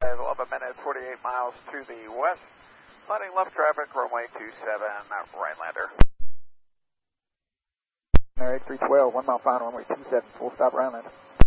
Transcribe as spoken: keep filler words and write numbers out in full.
eleven minutes, forty-eight miles to the west. Landing left traffic, runway two seven, right lander. Air eight three twelve, one mile final, runway two seven, full stop, right lander.